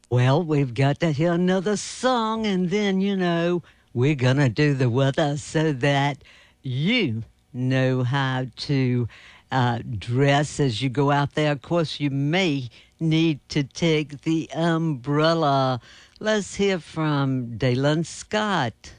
Well, we've got to hear another song, and then, we're going to do the weather so that you know how to dress as you go out there. Of course, you may need to take the umbrella. Let's hear from Daylan Scott.